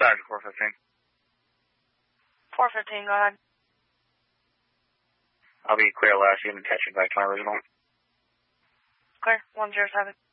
Sergeant 415. 415, go ahead. I'll be clear last. You can catch it back to my original. Clear, 107.